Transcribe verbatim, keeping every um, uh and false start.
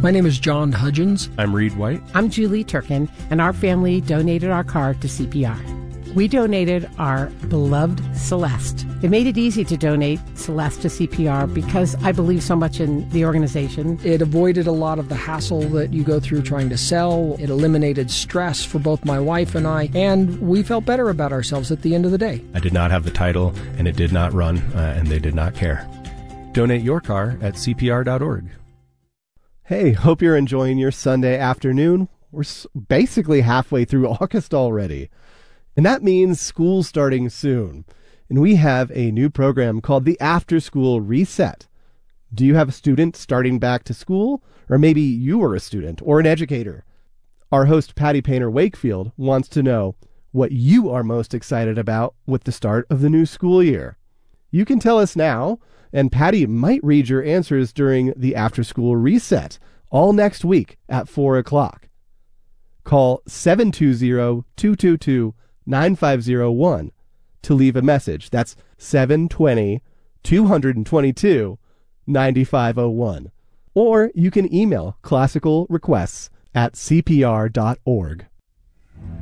My name is John Hudgens. I'm Reed White. I'm Julie Turkin, and our family donated our car to C P R. We donated our beloved Celeste. It made it easy to donate Celeste to C P R because I believe so much in the organization. It avoided a lot of the hassle that you go through trying to sell. It eliminated stress for both my wife and I, and we felt better about ourselves at the end of the day. I did not have the title, and it did not run, uh, and they did not care. Donate your car at C P R dot org. Hey, hope you're enjoying your Sunday afternoon. We're basically halfway through August already. And that means school's starting soon. And we have a new program called the After School Reset. Do you have a student starting back to school? Or maybe you are a student or an educator. Our host, Patty Painter Wakefield, wants to know what you are most excited about with the start of the new school year. You can tell us now, and Patty might read your answers during the After School Reset, all next week at four o'clock. Call seven two zero, two two two, nine five zero one to leave a message. That's seven two zero, two two two, nine five zero one. Or you can email classical requests at C P R dot org.